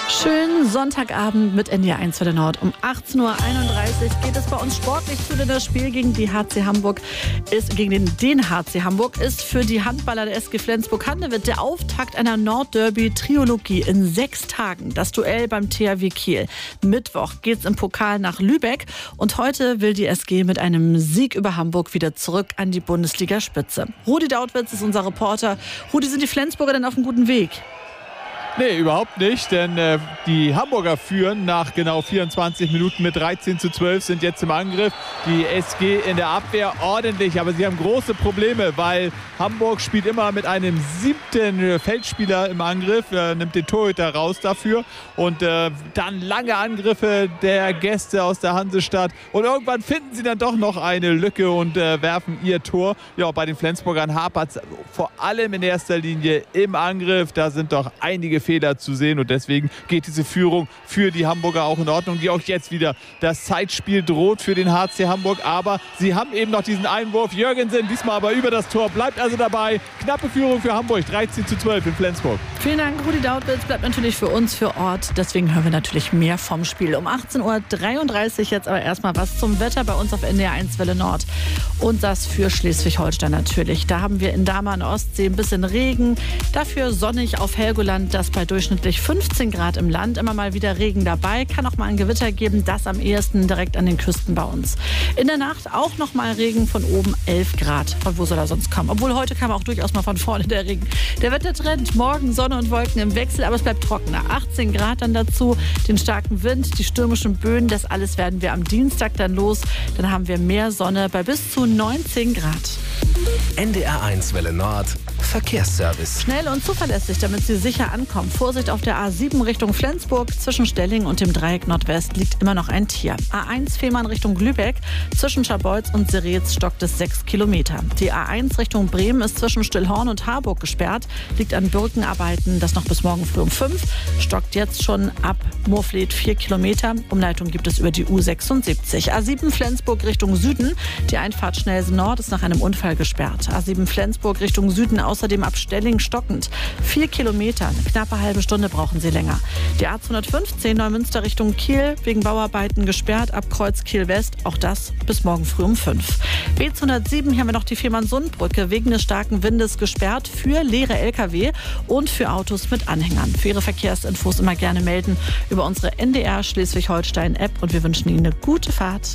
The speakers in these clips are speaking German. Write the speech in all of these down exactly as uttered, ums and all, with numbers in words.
Schönen Sonntagabend mit N D R eins Welle Nord. Um achtzehn Uhr einunddreißig geht es bei uns sportlich zu, denn das Spiel gegen die H C Hamburg ist, gegen den, den H C Hamburg ist für die Handballer der S G Flensburg-Handewitt der Auftakt einer Nordderby-Triologie in sechs Tagen. Das Duell beim T H W Kiel. Mittwoch geht's im Pokal nach Lübeck und heute will die S G mit einem Sieg über Hamburg wieder zurück an die Bundesligaspitze. Rudi Dautwitz ist unser Reporter. Rudi, sind die Flensburger denn auf einem guten Weg? Nee, überhaupt nicht, denn äh, die Hamburger führen nach genau vierundzwanzig Minuten mit dreizehn zu zwölf, sind jetzt im Angriff. Die S G in der Abwehr ordentlich, aber sie haben große Probleme, weil Hamburg spielt immer mit einem siebten Feldspieler im Angriff, äh, nimmt den Torhüter raus dafür und äh, dann lange Angriffe der Gäste aus der Hansestadt und irgendwann finden sie dann doch noch eine Lücke und äh, werfen ihr Tor. Ja, bei den Flensburgern hapert es vor allem in erster Linie im Angriff, da sind doch einige Fehler zu sehen und deswegen geht diese Führung für die Hamburger auch in Ordnung, die auch jetzt wieder das Zeitspiel droht für den H C Hamburg, aber sie haben eben noch diesen Einwurf. Jürgensen diesmal aber über das Tor, bleibt also dabei. Knappe Führung für Hamburg, dreizehn zu zwölf in Flensburg. Vielen Dank, Rudi Dautwitz, bleibt natürlich für uns für Ort, deswegen hören wir natürlich mehr vom Spiel. Um achtzehn Uhr dreiunddreißig jetzt aber erstmal was zum Wetter bei uns auf N D R eins Welle Nord und das für Schleswig-Holstein natürlich. Da haben wir in Dahme an der Ostsee ein bisschen Regen, dafür sonnig auf Helgoland, das bei durchschnittlich fünfzehn Grad im Land. Immer mal wieder Regen dabei. Kann auch mal ein Gewitter geben. Das am ehesten direkt an den Küsten bei uns. In der Nacht auch noch mal Regen, von oben elf Grad. Von wo soll er sonst kommen? Obwohl heute kam auch durchaus mal von vorne der Regen. Der Wettertrend, morgen Sonne und Wolken im Wechsel, aber es bleibt trockener. achtzehn Grad dann dazu, den starken Wind, die stürmischen Böen. Das alles werden wir am Dienstag dann los. Dann haben wir mehr Sonne bei bis zu neunzehn Grad. N D R eins Welle Nord Verkehrsservice. Schnell und zuverlässig, damit Sie sicher ankommen. Vorsicht auf der A sieben Richtung Flensburg. Zwischen Stellingen und dem Dreieck Nordwest liegt immer noch ein Tier. A eins Fehmarn Richtung Lübeck. Zwischen Scharbeutz und Seretz stockt es sechs Kilometer. Die A eins Richtung Bremen ist zwischen Stillhorn und Harburg gesperrt. Liegt an Birkenarbeiten. Das noch bis morgen früh um fünf. Stockt jetzt schon ab Moorfleet vier Kilometer. Umleitung gibt es über die U sechsundsiebzig. A sieben Flensburg Richtung Süden. Die Einfahrt Schnellsen Nord ist nach einem Unfall gesperrt. A sieben Flensburg Richtung Süden außerdem ab Stelling stockend. Vier Kilometer, eine knappe halbe Stunde brauchen Sie länger. Die A zweihundertfünfzehn Neumünster Richtung Kiel wegen Bauarbeiten gesperrt ab Kreuz Kiel West. Auch das bis morgen früh um fünf. B zweihundertsieben, hier haben wir noch die Fehmarnsundbrücke wegen des starken Windes gesperrt für leere L K W und für Autos mit Anhängern. Für Ihre Verkehrsinfos immer gerne melden über unsere N D R Schleswig-Holstein-App und wir wünschen Ihnen eine gute Fahrt.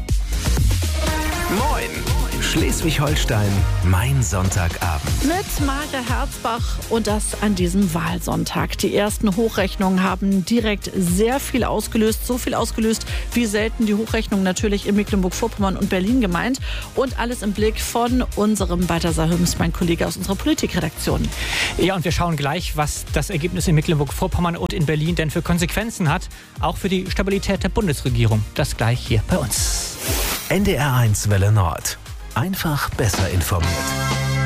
Moin! Schleswig-Holstein, mein Sonntagabend. Mit Marja Herzbach und das an diesem Wahlsonntag. Die ersten Hochrechnungen haben direkt sehr viel ausgelöst. So viel ausgelöst wie selten. Die Hochrechnungen natürlich in Mecklenburg-Vorpommern und Berlin gemeint. Und alles im Blick von unserem Balthasar Hüms, mein Kollege aus unserer Politikredaktion. Ja, und wir schauen gleich, was das Ergebnis in Mecklenburg-Vorpommern und in Berlin denn für Konsequenzen hat. Auch für die Stabilität der Bundesregierung. Das gleich hier bei uns. N D R eins Welle Nord. Einfach besser informiert.